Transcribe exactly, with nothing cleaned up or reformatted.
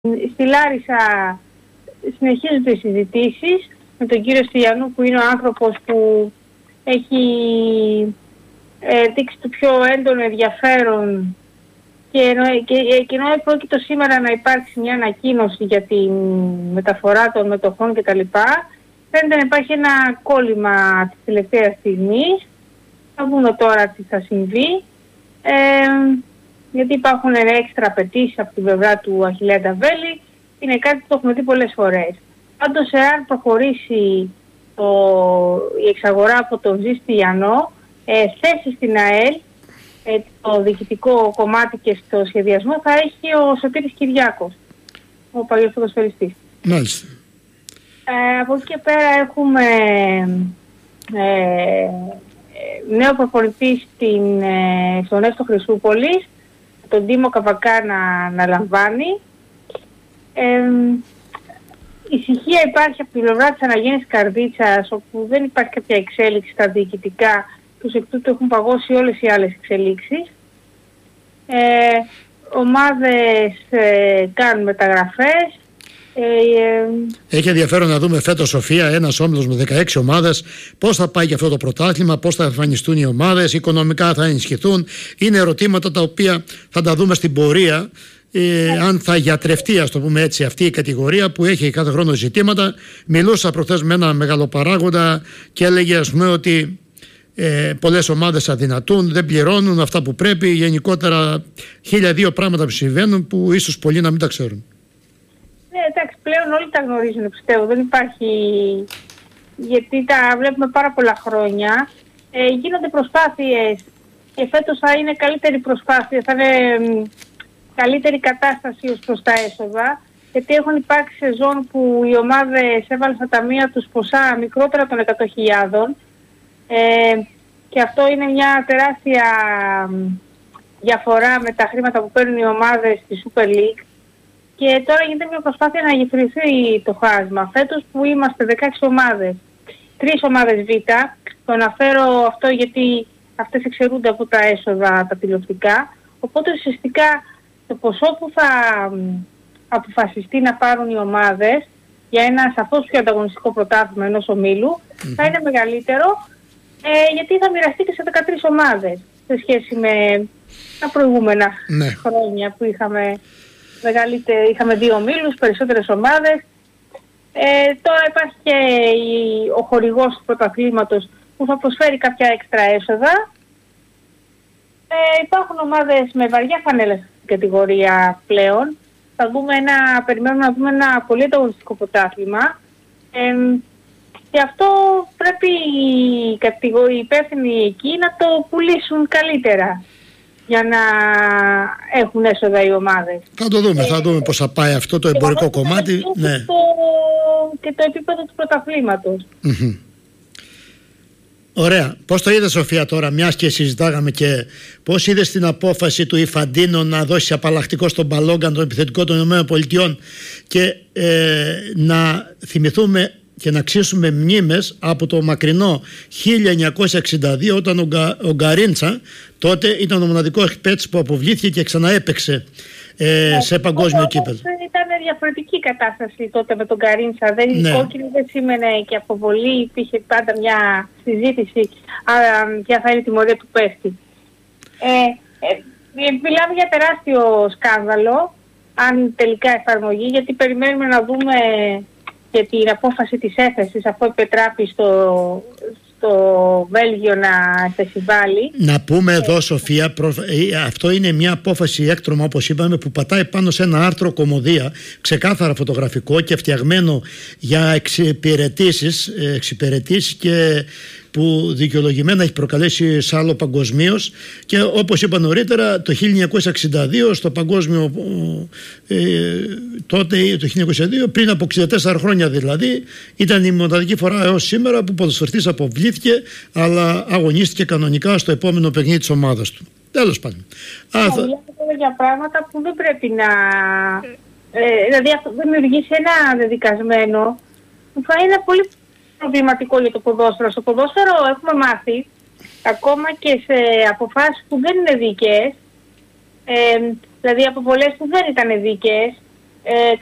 Στη Λάρισα συνεχίζονται οι συζητήσεις με τον κύριο Στυλιανού, που είναι ο άνθρωπος που έχει ε, δείξει το πιο έντονο ενδιαφέρον, και ενώ, και, και ενώ πρόκειται σήμερα να υπάρξει μια ανακοίνωση για τη μεταφορά των μετοχών κτλ. Φαίνεται να υπάρχει ένα κόλλημα της τελευταίας στιγμής. Θα δούμε τώρα τι θα συμβεί. Ε, γιατί υπάρχουν έξτρα απαιτήσεις από την πλευρά του Αχιλλέα Νταβέλη. Είναι κάτι που το έχουμε δει πολλές φορές. Πάντως, εάν προχωρήσει το, η εξαγορά από τον Ζη Στυλιανό, ε, θέση στην ΑΕΛ, ε, το διοικητικό κομμάτι και στο σχεδιασμό θα έχει ο Σωτήρης Κυριάκος, ο παλιός ποδοσφαιριστής. Μάλιστα. Ε, από εκεί και πέρα έχουμε ε, νέο προπονητή στην, ε, στον Εύστο Χρυσούπολης, τον Τίμο Καβακά να, να λαμβάνει. Ε, ησυχία υπάρχει από την πλευρά της Αναγέννησης Καρδίτσας, όπου δεν υπάρχει κάποια εξέλιξη στα διοικητικά, τους εκ τούτου έχουν παγώσει όλες οι άλλες εξελίξεις. Ε, ομάδες ε, κάνουν μεταγραφές. Ε, ε, Έχει ενδιαφέρον να δούμε φέτος, Σοφία, ένας όμιλος με δεκαέξι ομάδες, πώς θα πάει και αυτό το πρωτάθλημα, πώς θα εμφανιστούν οι ομάδες, οικονομικά θα ενισχυθούν. Είναι ερωτήματα τα οποία θα τα δούμε στην πορεία. Ε, αν θα γιατρευτεί, ας το πούμε έτσι, αυτή η κατηγορία που έχει κάθε χρόνο ζητήματα. Μιλούσα προχθές με ένα μεγαλοπαράγοντα και έλεγε, ας πούμε, ότι ε, πολλές ομάδες αδυνατούν, δεν πληρώνουν αυτά που πρέπει. Γενικότερα χίλια δύο πράγματα που συμβαίνουν που ίσως πολλοί να μην τα ξέρουν. Ναι, εντάξει, πλέον όλοι τα γνωρίζουν, πιστεύω. Δεν υπάρχει, γιατί τα βλέπουμε πάρα πολλά χρόνια. Ε, γίνονται προσπάθειες και φέτος θα είναι καλύτερη προσπάθεια, θα είναι καλύτερη κατάσταση ως προς τα έσοδα, γιατί έχουν υπάρξει σεζόν που οι ομάδες έβαλαν στα ταμεία τους ποσά μικρότερα των εκατό χιλιάδων, ε, και αυτό είναι μια τεράστια διαφορά με τα χρήματα που παίρνουν οι ομάδες στη Super League. Και τώρα γίνεται μια προσπάθεια να γεφυρωθεί το χάσμα. Φέτος που είμαστε δεκαέξι ομάδες, τρεις ομάδες Β, το αναφέρω αυτό γιατί αυτές εξαιρούνται από τα έσοδα τα τηλεοπτικά, οπότε ουσιαστικά το ποσό που θα αποφασιστεί να πάρουν οι ομάδες για ένα σαφώς πιο ανταγωνιστικό πρωτάθλημα ενός ομίλου mm-hmm. θα είναι μεγαλύτερο, ε, γιατί θα μοιραστεί και σε δεκατρείς ομάδες σε σχέση με τα προηγούμενα ναι. χρόνια που είχαμε, είχαμε δύο ομίλους, περισσότερες ομάδες. Ε, τώρα υπάρχει και η, ο χορηγός του πρωταθλήματος που θα προσφέρει κάποια έξτρα έσοδα. Ε, υπάρχουν ομάδες με βαριά φανέλα στην κατηγορία πλέον. Θα δούμε ένα, περιμένουμε να δούμε ένα πολύ ανταγωνιστικό πρωτάθλημα. Ε, και αυτό πρέπει οι, οι υπεύθυνοι εκεί να το πουλήσουν καλύτερα για να έχουν έσοδα οι ομάδες. Θα το δούμε, ε, θα δούμε πώς θα πάει αυτό το εμπορικό κομμάτι. Ναι. Το, και το επίπεδο του πρωταθλήματος. Mm-hmm. Ωραία. Πώς το είδες, Σοφία, τώρα, μιας και συζητάγαμε, και πώς είδες την απόφαση του Ιφαντίνο να δώσει απαλλακτικό στον Μπαλόγκαν, τον επιθετικό των ΗΠΑ, και ε, να θυμηθούμε και να ξύσουμε μνήμες από το μακρινό χίλια εννιακόσια εξήντα δύο, όταν ο, Γκα, ο Γκαρίντσα τότε ήταν ο μοναδικός παίκτης που αποβλήθηκε και ξαναέπαιξε ε, σε παγκόσμιο κύπελλο. Ήταν διαφορετική κατάσταση τότε με τον Γκαρίντσα. Δεν ναι. κόκκινη δεν σήμαινε και αποβολή. Υπήρχε πάντα μια συζήτηση ποια θα είναι η τιμωρία του παίκτη. Ε, ε, μιλάμε για τεράστιο σκάνδαλο, αν τελικά εφαρμογή, γιατί περιμένουμε να δούμε και την απόφαση της έφεσης, αφού επετράπει στο, στο Βέλγιο να φεσιβάλει. Να πούμε εδώ, Σοφία, προ... αυτό είναι μια απόφαση έκτρωμα, όπως είπαμε, που πατάει πάνω σε ένα άρθρο κωμωδία, ξεκάθαρα φωτογραφικό και φτιαγμένο για εξυπηρετήσεις, εξυπηρετήσεις και που δικαιολογημένα έχει προκαλέσει σάλο παγκοσμίως. Και όπως είπα νωρίτερα, το χίλια εννιακόσια εξήντα δύο στο παγκόσμιο ε, τότε, το χίλια εννιακόσια εξήντα δύο, πριν από εξήντα τέσσερα χρόνια δηλαδή, ήταν η μοναδική φορά έως σήμερα που ποδοσφαιριστής αποβλήθηκε, αλλά αγωνίστηκε κανονικά στο επόμενο παιχνίδι της ομάδας του. Τέλος πάντων. Μιλάμε για πράγματα που δεν πρέπει να... Ε, δηλαδή αυτό δημιουργήσει ένα δεδικασμένο που θα είναι πολύ προβληματικό για το ποδόσφαιρο. Στο ποδόσφαιρο έχουμε μάθει, ακόμα και σε αποφάσεις που δεν είναι δίκαιες, ε, δηλαδή αποβολές που δεν ήταν δίκαιες, ε,